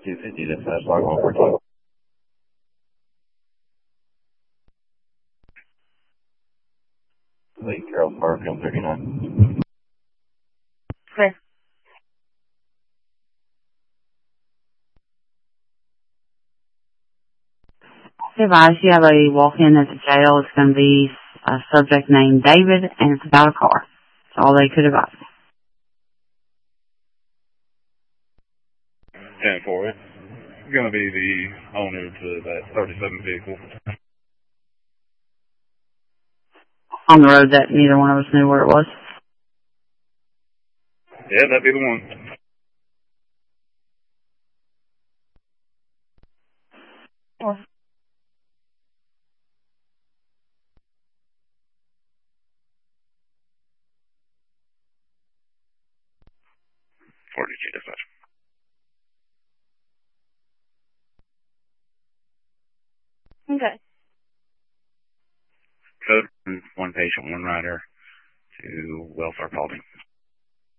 250 dispatch, log 114. Lake Carroll Park, film 39. Okay. Advise you have a walk-in at the jail. It's going to be a subject named David, and it's about a car. That's all they could advise. 10-4. It's going to be the owner to that 37 vehicle. On the road that neither one of us knew where it was. Yeah, that'd be the one. Or 42 dispatch. okay. Code 1 patient, 1 rider to welfare calling.